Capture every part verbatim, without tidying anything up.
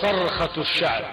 صرخة الشعب.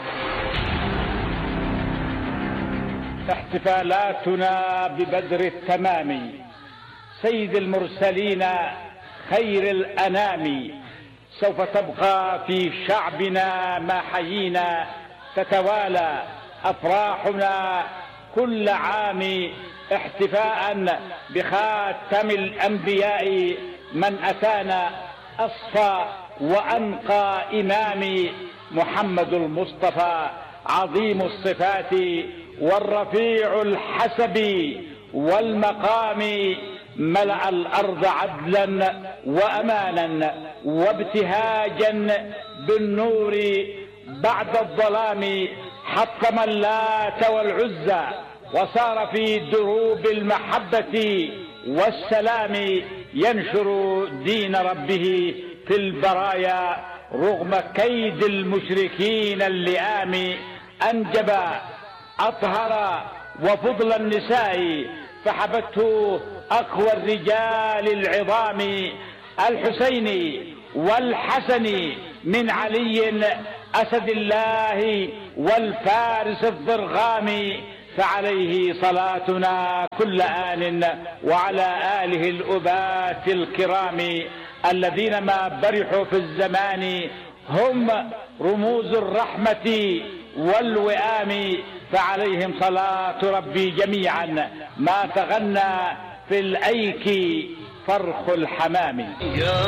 احتفالاتنا ببدر التمام سيد المرسلين خير الأنام سوف تبقى في شعبنا ما حيينا، تتوالى أفراحنا كل عام احتفاء بخاتم الأنبياء من أتانا أصفى وأنقى إمام محمد المصطفى عظيم الصفات والرفيع الحسب والمقام، ملأ الأرض عدلا وأمانا وابتهاجا بالنور بعد الظلام، حطم اللات والعزى وصار في دروب المحبة والسلام ينشر دين ربه في البرايا رغم كيد المشركين اللئام، أنجب أطهر وفضل النساء فحبته أقوى الرجال العظام، الحسين والحسن من علي أسد الله والفارس الضرغام، فعليه صلاتنا كل آن وعلى آله الأبات الكرام الذين ما برحوا في الزمان هم رموز الرحمة والوئام، فعليهم صلاة ربي جميعا ما تغنى في الأيك فرخ الحمام.